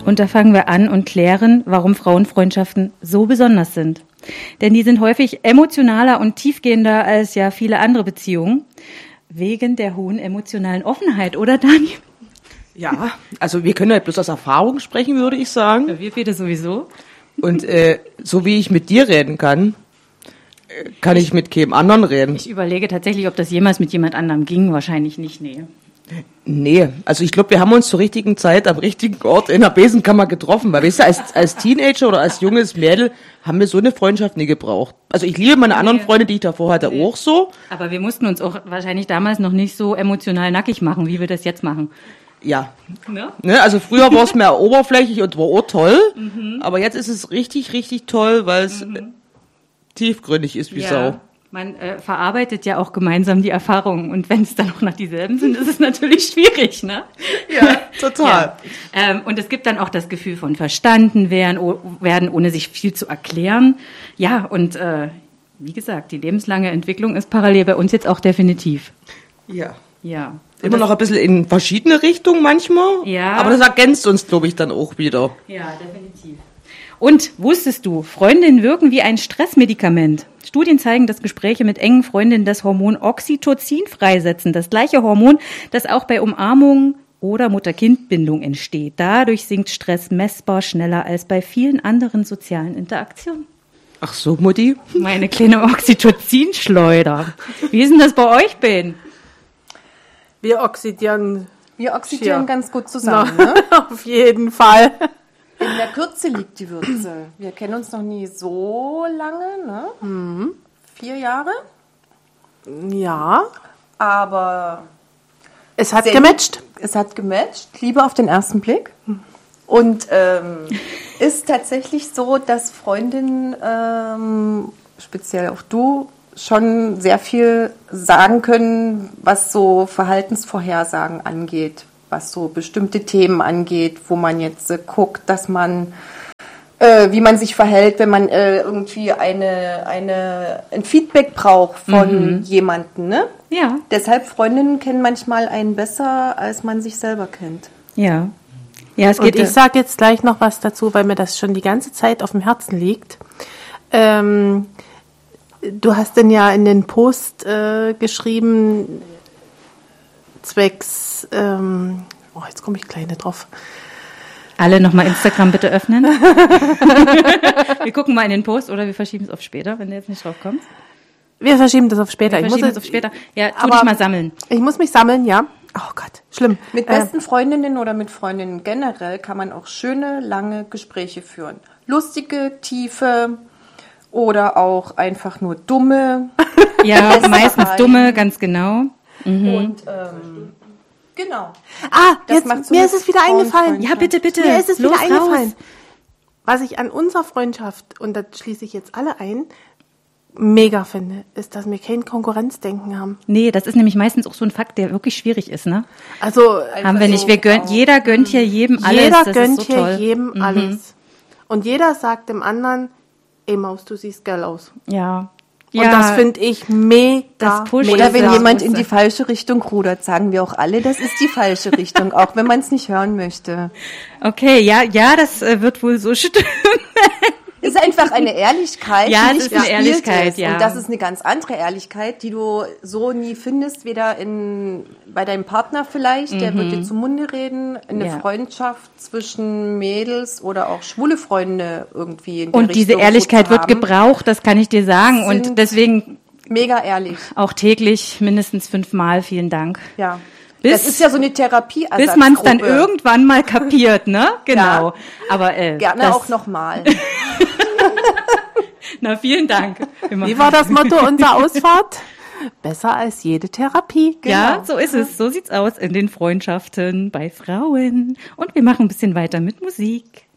Und da fangen wir an und klären, warum Frauenfreundschaften so besonders sind. Denn die sind häufig emotionaler und tiefgehender als ja viele andere Beziehungen. Wegen der hohen emotionalen Offenheit, oder Dani? Ja, also wir können halt bloß aus Erfahrung sprechen, würde ich sagen. Ja, wir beide sowieso. Und so wie ich mit dir reden kann ich mit keinem anderen reden. Ich überlege tatsächlich, ob das jemals mit jemand anderem ging. Wahrscheinlich nicht, nee. Nee, also ich glaube, wir haben uns zur richtigen Zeit am richtigen Ort in der Besenkammer getroffen. Weil, weißt du, als Teenager oder als junges Mädel haben wir so eine Freundschaft nie gebraucht. Also ich liebe meine anderen Freunde, die ich davor hatte, auch so. Aber wir mussten uns auch wahrscheinlich damals noch nicht so emotional nackig machen, wie wir das jetzt machen. Ja. Ne? Also früher war es mehr oberflächlich und war auch toll. Aber jetzt ist es richtig, richtig toll, weil es tiefgründig ist wie Sau. Man verarbeitet ja auch gemeinsam die Erfahrungen. Und wenn es dann auch noch dieselben sind, ist es natürlich schwierig, ne? Ja, total. Ja. Und es gibt dann auch das Gefühl von verstanden werden, ohne sich viel zu erklären. Ja, und wie gesagt, die lebenslange Entwicklung ist parallel bei uns jetzt auch definitiv. Ja. Ja. Immer noch ein bisschen in verschiedene Richtungen manchmal. Ja. Aber das ergänzt uns, glaube ich, dann auch wieder. Ja, definitiv. Und wusstest du, Freundinnen wirken wie ein Stressmedikament. Studien zeigen, dass Gespräche mit engen Freundinnen das Hormon Oxytocin freisetzen. Das gleiche Hormon, das auch bei Umarmungen oder Mutter-Kind-Bindung entsteht. Dadurch sinkt Stress messbar schneller als bei vielen anderen sozialen Interaktionen. Ach so, Mutti? Meine kleine Oxytocin-Schleuder. Wie ist denn das bei euch, Ben? Wir oxidieren ganz gut zusammen, ne? Auf jeden Fall. In der Kürze liegt die Würze. Wir kennen uns noch nie so lange, ne? 4 Jahre. Ja. Aber es hat gematcht. Es hat gematcht. Liebe auf den ersten Blick. Und ist tatsächlich so, dass Freundinnen, speziell auch du, schon sehr viel sagen können, was so Verhaltensvorhersagen angeht, was so bestimmte Themen angeht, wo man jetzt guckt, dass man, wie man sich verhält, wenn man irgendwie ein Feedback braucht von jemandem, ne? Ja. Deshalb Freundinnen kennen manchmal einen besser, als man sich selber kennt. Ja. Ja, es geht. Und ich sage jetzt gleich noch was dazu, weil mir das schon die ganze Zeit auf dem Herzen liegt. Du hast denn ja in den Post geschrieben, zwecks, jetzt komme ich gleich nicht drauf. Alle nochmal Instagram bitte öffnen. Wir gucken mal in den Post oder wir verschieben es auf später, wenn du jetzt nicht drauf kommst. Wir verschieben das auf später. Ja, tu dich mal sammeln. Ich muss mich sammeln, ja. Oh Gott, schlimm. Mit besten Freundinnen oder mit Freundinnen generell kann man auch schöne, lange Gespräche führen. Lustige, tiefe oder auch einfach nur dumme. Ja, meistens dumme, ganz genau. Und genau. Mir ist es wieder eingefallen. Ja, bitte. Mir ist es Los, wieder eingefallen. raus. Was ich an unserer Freundschaft, und da schließe ich jetzt alle ein, mega finde, ist, dass wir kein Konkurrenzdenken haben. Nee, das ist nämlich meistens auch so ein Fakt, der wirklich schwierig ist, ne? Also haben wir nicht. Jeder gönnt hier jedem alles. Jeder das gönnt ist so hier toll. jedem alles. Und jeder sagt dem anderen, ey Maus, du siehst geil aus. Ja. Und das finde ich mega. Das pusht. Oder wenn Ja, jemand so in ist die es. falsche Richtung rudert, sagen wir auch alle, das ist die falsche Richtung, auch wenn man es nicht hören möchte. Okay, ja, das wird wohl so stimmen. Es ist einfach eine Ehrlichkeit, Ja, die es nicht ist eine gespielt Ehrlichkeit, ist. ja. Und das ist eine ganz andere Ehrlichkeit, die du so nie findest, weder bei deinem Partner vielleicht, der wird dir zum Munde reden, eine Ja. Freundschaft zwischen Mädels oder auch schwule Freunde irgendwie in der Und diese Richtung Ehrlichkeit zu wird haben. gebraucht, das kann ich dir sagen. Und Sind deswegen Mega ehrlich, auch täglich mindestens 5-mal vielen Dank. ja. Bis- das ist ja so eine Therapieersatzgruppe. Bis man es dann irgendwann mal kapiert, ne? Genau. Ja. Aber Gerne das, auch nochmal. Na, vielen Dank. Wie war das Motto unserer Ausfahrt? Besser als jede Therapie. Ja, so ist es. So sieht's aus in den Freundschaften bei Frauen. Und wir machen ein bisschen weiter mit Musik.